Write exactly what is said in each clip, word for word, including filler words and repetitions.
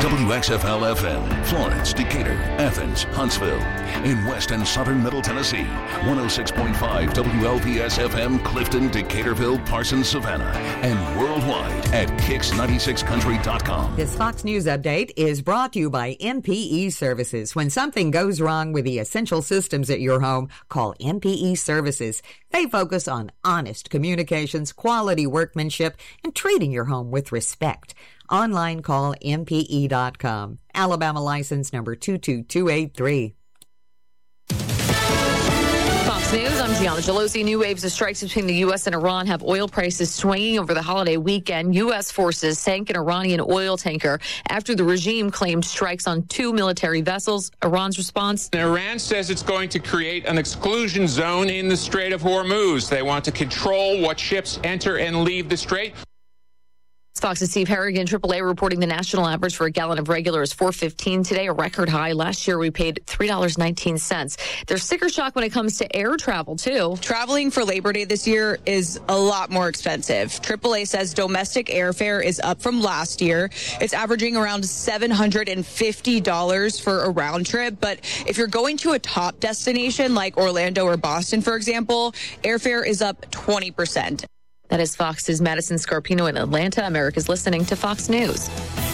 W X F L F M, Florence, Decatur, Athens, Huntsville. In West and Southern Middle Tennessee, one oh six point five W L P S F M, Clifton, Decaturville, Parsons, Savannah. And worldwide at kicks ninety-six country dot com. This Fox News update is brought to you by M P E Services. When something goes wrong with the essential systems at your home, call M P E Services. They focus on honest communications, quality workmanship, and treating your home with respect. Online, call M P E dot com. Alabama license number two two two eight three. Fox News, I'm Gianna Gelosi. New waves of strikes between the U S and Iran have oil prices swinging over the holiday weekend. U S forces sank an Iranian oil tanker after the regime claimed strikes on two military vessels. Iran's response? Iran says it's going to create an exclusion zone in the Strait of Hormuz. They want to control what ships enter and leave the strait. Fox's Steve Harrigan, triple A, reporting the national average for a gallon of regular is four fifteen today, a record high. Last year, we paid three dollars and nineteen cents. There's sticker shock when it comes to air travel, too. Traveling for Labor Day this year is a lot more expensive. triple A says domestic airfare is up from last year. It's averaging around seven hundred fifty dollars for a round trip. But if you're going to a top destination like Orlando or Boston, for example, airfare is up twenty percent. That is Fox's Madison Scarpino in Atlanta. America's listening to Fox News.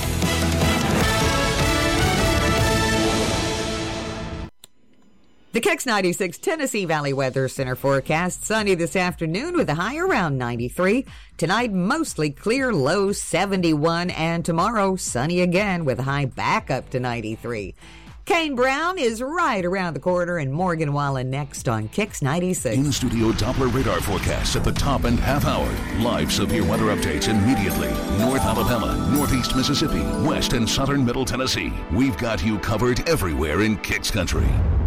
The Kicks ninety-six Tennessee Valley Weather Center forecast sunny this afternoon with a high around ninety-three. Tonight, mostly clear, low seventy-one. And tomorrow, sunny again with a high back up to ninety-three. Kane Brown is right around the corner, and Morgan Wallen next on Kicks ninety-six. In-studio Doppler radar forecasts at the top and half hour. Live severe weather updates immediately. North Alabama, Northeast Mississippi, West and Southern Middle Tennessee. We've got you covered everywhere in Kicks Country.